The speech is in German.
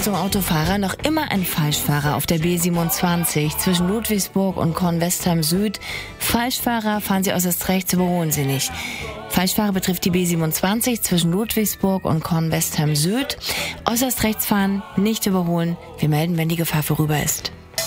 Achtung Autofahrer, noch immer ein Falschfahrer auf der B27 zwischen Ludwigsburg und Kornwestheim Süd. Falschfahrer, fahren Sie äußerst rechts, überholen Sie nicht. Falschfahrer betrifft die B27 zwischen Ludwigsburg und Kornwestheim Süd. Äußerst rechts fahren, nicht überholen. Wir melden, wenn die Gefahr vorüber ist.